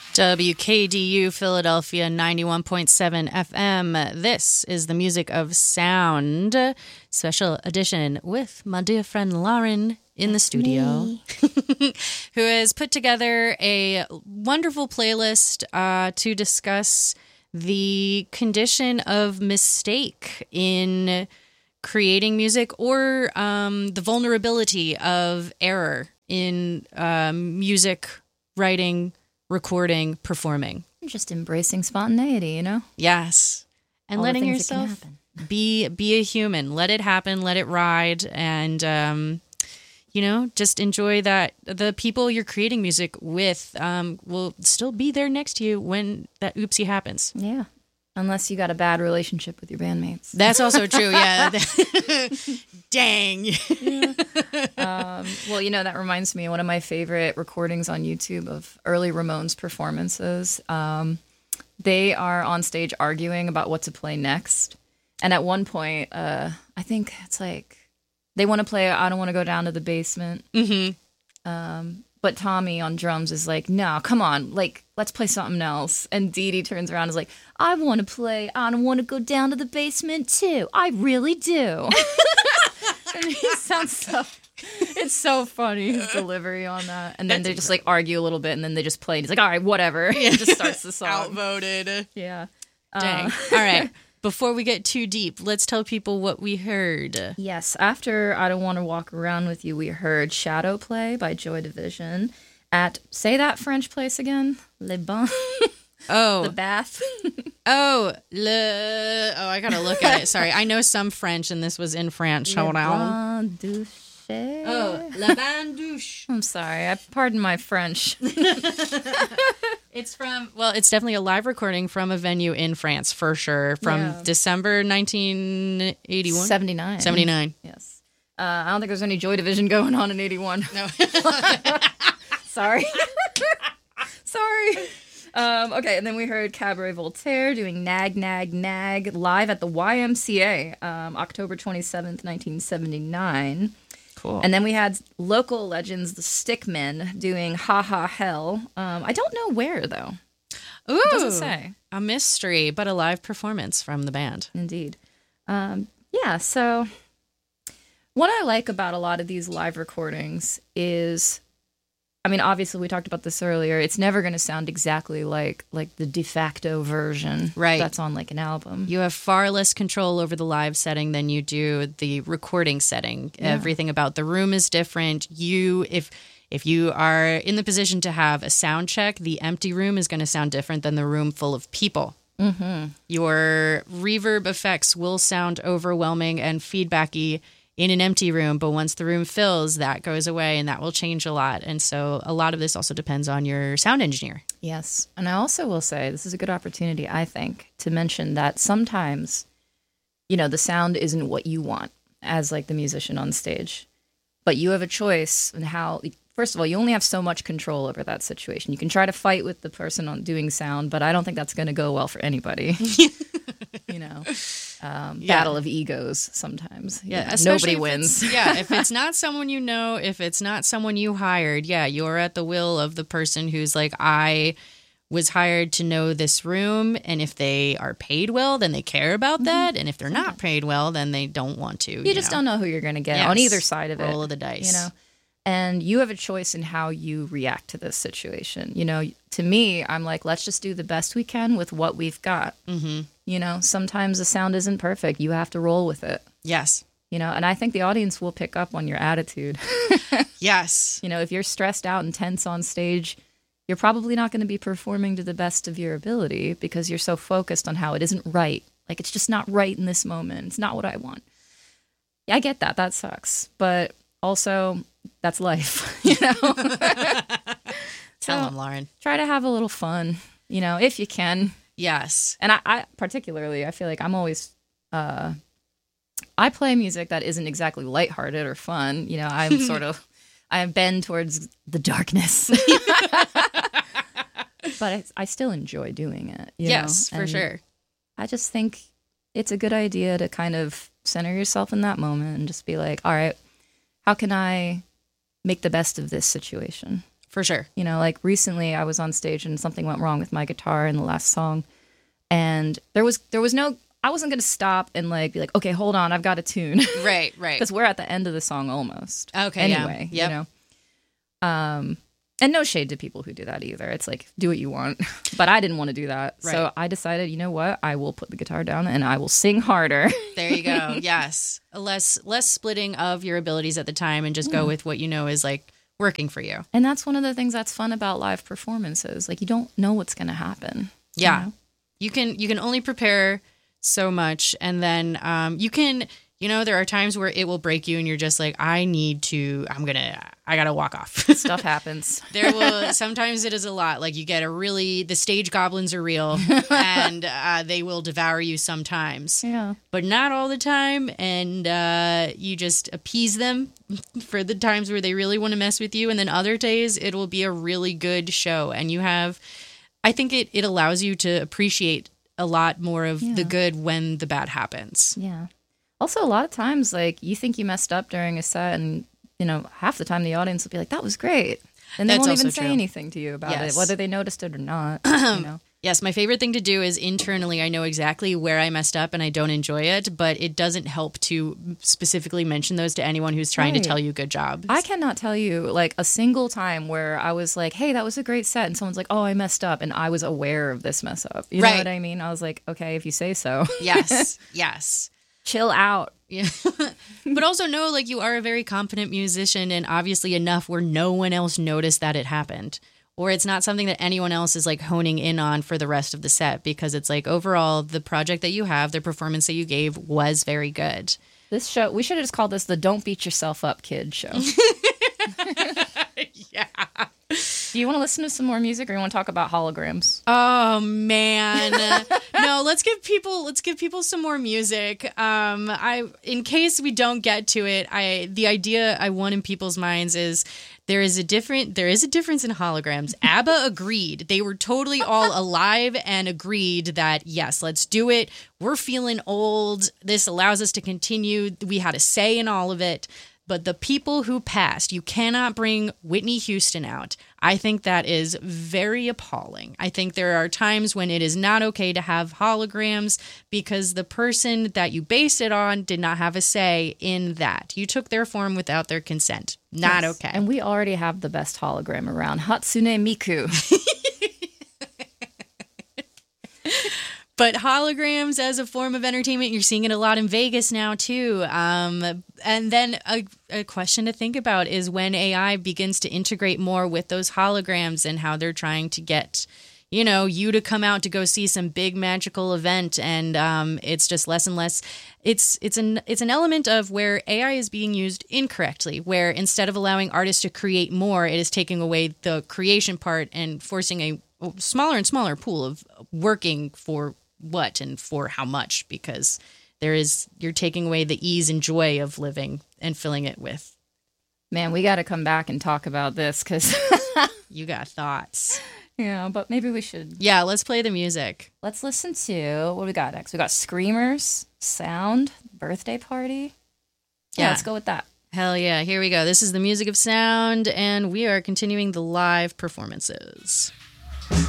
WKDU Philadelphia 91.7 FM. This is the Music of Sound special edition with my dear friend Lauren in the studio, who has put together a wonderful playlist to discuss the condition of mistake in creating music, or the vulnerability of error in music writing, recording, performing. Just embracing spontaneity, you know? Yes. And all letting yourself be a human. Let it happen, let it ride, and just enjoy that the people you're creating music with will still be there next to you when that oopsie happens. Yeah. Unless you got a bad relationship with your bandmates. That's also true, yeah. Dang. Yeah. That reminds me of one of my favorite recordings on YouTube of early Ramones performances. They are on stage arguing about what to play next. And at one point, I think it's like, they want to play I Don't Want to Go Down to the Basement. Mm-hmm. But Tommy on drums is like, no, come on, like, let's play something else. And Dee Dee turns around and is like, I want to play I Don't Want to Go Down to the Basement too. I really do. And he sounds it's so funny, his delivery on that. And then they just like argue a little bit, and then they just play. And he's like, all right, whatever. He just starts the song. Outvoted. Yeah. Dang. All right. Before we get too deep, let's tell people what we heard. Yes, after I Don't Want to Walk Around With You, we heard Shadow Play by Joy Division at, say that French place again? Le Bain? Oh. The bath? I gotta look at it. Sorry, I know some French, and this was in French. Hold on. Douche. Oh, Le Bain Douche. I'm sorry, pardon my French. It's definitely a live recording from a venue in France, for sure, from December 1981? 79. 79. Yes. I don't think there's any Joy Division going on in 81. No. Sorry. Sorry. Okay, and then we heard Cabaret Voltaire doing Nag, Nag, Nag live at the YMCA, October 27th, 1979. Cool. And then we had local legends, the Stickmen, doing Ha Ha Hell. I don't know where, though. Ooh. It doesn't say. A mystery, but a live performance from the band. Indeed. So what I like about a lot of these live recordings is, I mean, obviously we talked about this earlier, it's never going to sound exactly like the de facto version that's on like an album. You have far less control over the live setting than you do the recording setting. Yeah. Everything about the room is different. If you are in the position to have a sound check, the empty room is going to sound different than the room full of people. Mm-hmm. Your reverb effects will sound overwhelming and feedbacky in an empty room, but once the room fills, that goes away, and that will change a lot. And so a lot of this also depends on your sound engineer. Yes. And I also will say, this is a good opportunity, I think, to mention that sometimes, the sound isn't what you want as like the musician on stage, but you have a choice in how. First of all, you only have so much control over that situation. You can try to fight with the person on doing sound, but I don't think that's going to go well for anybody. Battle of egos sometimes. Yeah, nobody wins. If it's not someone you know, if it's not someone you hired, you're at the will of the person who's like, I was hired to know this room, and if they are paid well, then they care about that, and if they're not paid well, then they don't want to. You just don't know who you're going to get on either side of it. Roll of the dice. And you have a choice in how you react to this situation. To me, I'm like, let's just do the best we can with what we've got. Mm-hmm. Sometimes the sound isn't perfect. You have to roll with it. Yes. And I think the audience will pick up on your attitude. Yes. If you're stressed out and tense on stage, you're probably not going to be performing to the best of your ability because you're so focused on how it isn't right. Like, it's just not right in this moment. It's not what I want. Yeah, I get that. That sucks. But also, that's life, Tell them, Lauren. Try to have a little fun, if you can. Yes. And I particularly, I feel like I'm always, I play music that isn't exactly lighthearted or fun. I'm I bend towards the darkness. But I still enjoy doing it. Yes, for sure. I just think it's a good idea to kind of center yourself in that moment and just be like, all right, how can I make the best of this situation? For sure. You know, like recently I was on stage and something went wrong with my guitar in the last song. And there was no, I wasn't going to stop and like be like, okay, hold on, I've got a tune. Right. Because we're at the end of the song almost. Okay. Anyway, yeah. Yep. you know. And no shade to people who do that either. It's like, do what you want. But I didn't want to do that. Right. So I decided, you know what? I will put the guitar down and I will sing harder. There you go. Yes. Less splitting of your abilities at the time and just go with what you know is like working for you. And that's one of the things that's fun about live performances. Like, you don't know what's going to happen. Yeah. You can only prepare so much. And then there are times where it will break you and you're just like, I gotta walk off. Stuff happens. Sometimes it is a lot. Like the stage goblins are real and they will devour you sometimes. Yeah. But not all the time. And you just appease them for the times where they really want to mess with you. And then other days it will be a really good show. And I think it allows you to appreciate a lot more of the good when the bad happens. Yeah. Also, a lot of times, like, you think you messed up during a set and, you know, half the time the audience will be like, that was great. And they won't even say anything to you about it, whether they noticed it or not. You know? Yes, my favorite thing to do is internally, I know exactly where I messed up and I don't enjoy it, but it doesn't help to specifically mention those to anyone who's trying to tell you good job. I cannot tell you, like, a single time where I was like, hey, that was a great set. And someone's like, oh, I messed up. And I was aware of this mess up. You know what I mean? I was like, okay, if you say so. Yes, yes. Chill out. Yeah. But also know, like, you are a very competent musician and obviously enough where no one else noticed that it happened. Or it's not something that anyone else is like honing in on for the rest of the set, because it's like overall the project that you have, the performance that you gave was very good. This show, we should have just called this the Don't Beat Yourself Up Kid show. Yeah. Do you want to listen to some more music or you want to talk about holograms? Oh man. No, let's give people some more music. In case we don't get to it, the idea I want in people's minds is there is a difference in holograms. ABBA agreed. They were totally all alive and agreed that yes, let's do it. We're feeling old. This allows us to continue. We had a say in all of it. But the people who passed, you cannot bring Whitney Houston out. I think that is very appalling. I think there are times when it is not okay to have holograms because the person that you based it on did not have a say in that. You took their form without their consent. Not okay. And we already have the best hologram around, Hatsune Miku. But holograms as a form of entertainment, you're seeing it a lot in Vegas now, too. And then a question to think about is when AI begins to integrate more with those holograms and how they're trying to get, you to come out to go see some big magical event. And it's just less and less. It's an element of where AI is being used incorrectly, where instead of allowing artists to create more, it is taking away the creation part and forcing a smaller and smaller pool of working for what and for how much, because you're taking away the ease and joy of living and filling it with. Man, we got to come back and talk about this because you got thoughts. Yeah, but maybe we should. Yeah, let's play the music. Let's listen to what we got next. We got Screamers, Sound, Birthday Party. Yeah, let's go with that. Hell yeah, here we go. This is the music of Sound, and we are continuing the live performances.